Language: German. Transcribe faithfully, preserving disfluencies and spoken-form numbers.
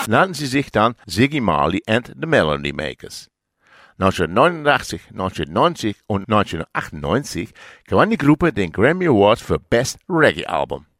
nannten sie sich dann Ziggy Marley and the Melody Makers. neunzehnhundertneunundachtzig, neunzehnhundertneunzig und neunzehnhundertachtundneunzig gewann die Gruppe den Grammy Award für Best Reggae Album.